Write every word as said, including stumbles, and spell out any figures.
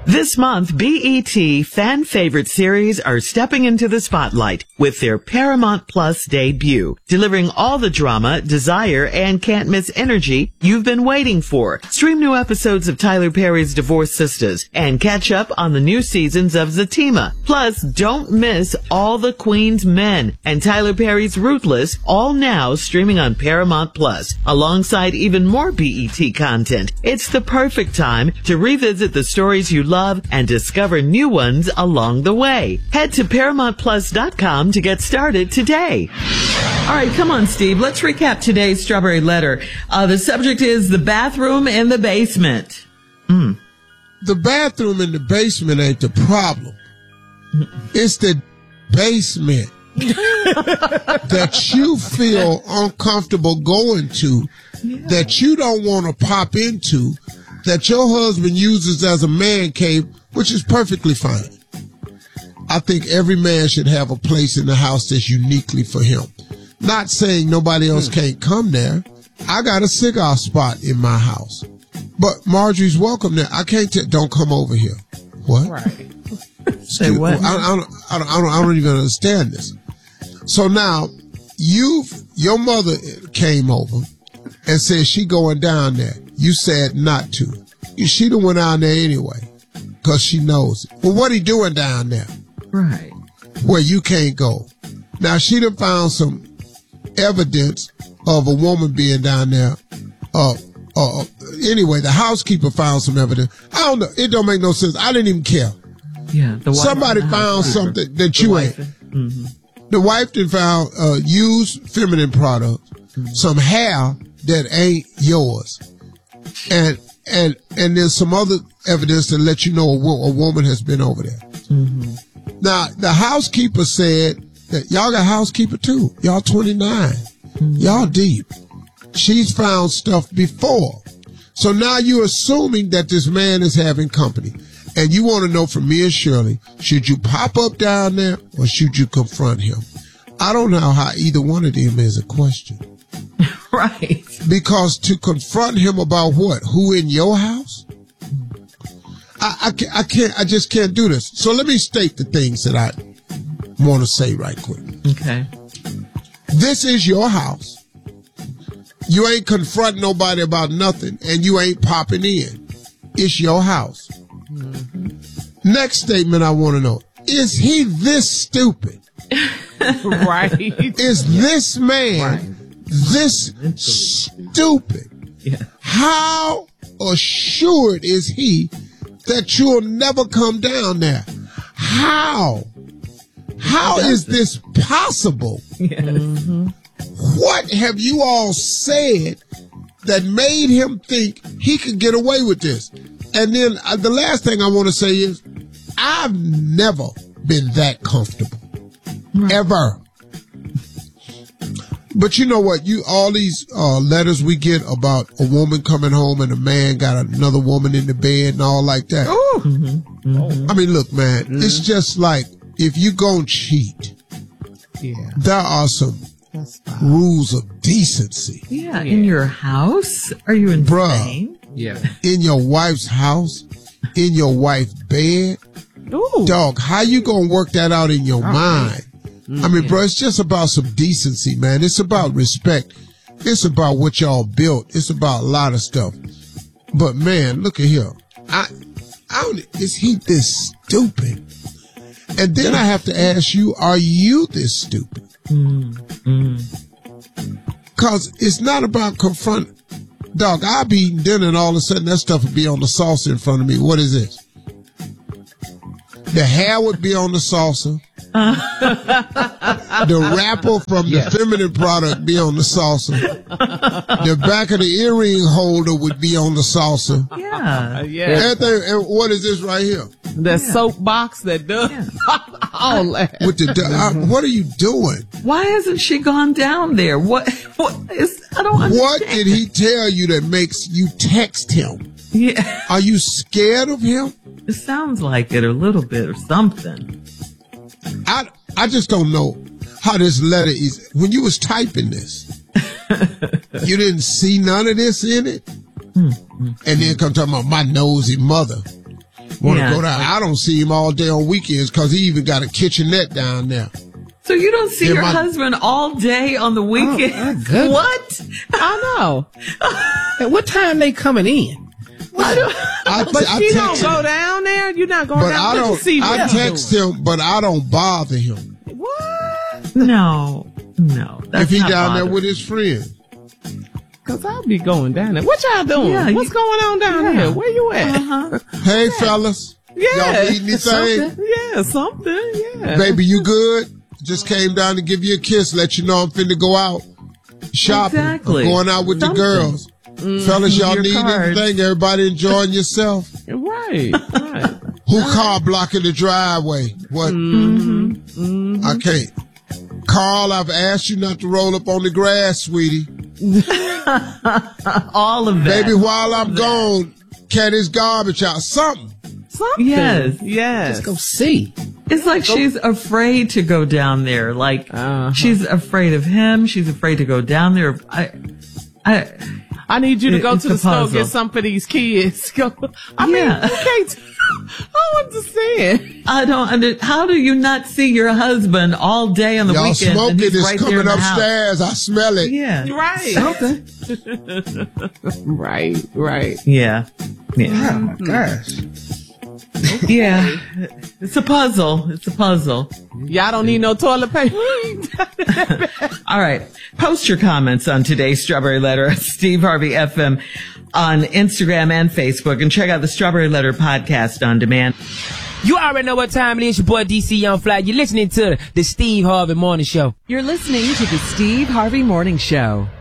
This month, B E T fan favorite series are stepping into the spotlight with their Paramount Plus debut, delivering all the drama, desire, and can't miss energy you've been waiting for. Stream new episodes of Tyler Perry's Divorced Sisters and catch up on the new seasons of Zatima. Plus, don't miss All the Queen's Men and Tyler Perry's Ruthless, all now streaming on Paramount Plus, alongside even more B E T content. It's the perfect time to revisit the stories you love and discover new ones along the way. Head to Paramount Plus dot com to get started today. All right, come on, Steve. Let's recap today's Strawberry Letter. Uh, the subject is the bathroom in the basement. Mm. The bathroom in the basement ain't the problem. It's the basement that you feel uncomfortable going to, yeah. that you don't want to pop into, that your husband uses as a man cave, which is perfectly fine. I think every man should have a place in the house that's uniquely for him. Not saying nobody else can't come there. I got a cigar spot in my house. But Marjorie's welcome there. I can't tell, don't come over here. What? Right. Say what? I, I, don't, I, don't, I, don't, I don't even understand this. So now, you, your mother came over and said she going down there. You said not to. She done went down there anyway, because she knows it. Well, what he doing down there? Right. Where you can't go. Now, she done found some evidence of a woman being down there. Uh, uh, anyway, the housekeeper found some evidence. I don't know. It don't make no sense. I didn't even care. Yeah. The wife Somebody found something that the you wife. ain't. Mm-hmm. The wife done found uh, used feminine products, mm-hmm. some hair that ain't yours. And and and there's some other evidence to let you know a, wo- a woman has been over there. Mm-hmm. Now, the housekeeper said that y'all got a housekeeper too. Y'all twenty-nine. Mm-hmm. Y'all deep. She's found stuff before. So now you're assuming that this man is having company. And you want to know from me and Shirley, should you pop up down there or should you confront him? I don't know how either one of them is a question. Right. Because to confront him about what? Who in your house? I, I, can't, I can't, I just can't do this. So let me state the things that I want to say right quick. Okay. This is your house. You ain't confronting nobody about nothing and you ain't popping in. It's your house. Mm-hmm. Next statement I want to know. Is he this stupid? Right. Is this man right. this stupid? Yeah. How assured is he that you'll never come down there? How? How is this possible? Yes. Mm-hmm. What have you all said that made him think he could get away with this? And then uh, the last thing I want to say is, I've never been that comfortable. Right. Ever. But you know what? You all these uh, letters we get about a woman coming home and a man got another woman in the bed and all like that. Oh. Mm-hmm. Mm-hmm. I mean, look, man, mm-hmm. it's just like if you gon' cheat, yeah, there are some rules of decency. Yeah, in your house? Are you in Bruh, yeah. in your wife's house, in your wife's bed. Ooh. Dog, how you gonna work that out in your okay. mind? Mm-hmm. I mean, bro, it's just about some decency, man. It's about respect. It's about what y'all built. It's about a lot of stuff. But man, look at here. I, I don't, is he this stupid? And then I have to ask you, are you this stupid? Mm-hmm. Cause it's not about confront. Dog, I'll be eating dinner and all of a sudden that stuff would be on the salsa in front of me. What is this? The hair would be on the salsa. The wrapper from yes. the feminine product be on the salsa. The back of the earring holder would be on the salsa. Yeah. yeah. Everything, and what is this right here? That yeah. soap box that does yeah. all that. With the, I, what are you doing? Why hasn't she gone down there? What, what is, I don't understand. What did he tell you that makes you text him? Yeah. Are you scared of him? It sounds like it a little bit or something. I, I just don't know how this letter is. When you was typing this, you didn't see none of this in it? Mm-hmm. And then come talking about my nosy mother. Want to Yeah. go down. I don't see him all day on weekends because he even got a kitchenette down there. So you don't see Yeah, your my- husband all day on the weekend? my goodness. What? I know. At what time they coming in? I, But I she don't text go him, down there. You're not going but down I there to don't. see what I he's text doing. him, but I don't bother him What? No, no. That's if he not down there bothering. with his friend. Cause I'll be going down there. What y'all doing? Yeah, What's you- going on down Yeah. here? Where you at? Uh-huh. Hey, fellas. Yeah. Y'all need anything? Something. Yeah, something. Yeah. Baby, you good? Just came down to give you a kiss, let you know I'm finna go out shopping. Exactly. I'm going out with Something. the girls. Fellas, y'all Your need cards. anything? Everybody enjoying yourself? Right. Right. Who car blocking the driveway? What? Mm-hmm. I can't. Carl, I've asked you not to roll up on the grass, sweetie. All of that. Baby, while I'm gone, can his garbage out? Something. Something. Yes. Yes. Let's go see. It's like she's afraid to go down there. Like Uh-huh. she's afraid of him. She's afraid to go down there. I, I, I need you to It- go it's to the a store puzzle. get some for these kids. Go. I mean, Yeah. you can't. I don't understand. I don't under. How do you not see your husband all day on the Y'all weekend? and smoking he's is right there coming in the house? upstairs. I smell it. Yeah. Right. Something. Right. Right. Yeah. Yeah. Oh my gosh. Yeah. It's a puzzle. It's a puzzle. Y'all don't need no toilet paper. All right. Post your comments on today's Strawberry Letter at Steve Harvey F M on Instagram and Facebook, and check out the Strawberry Letter podcast on demand. You already know what time it is. Your boy D C Young Fly. You're listening to the Steve Harvey Morning Show. You're listening to the Steve Harvey Morning Show.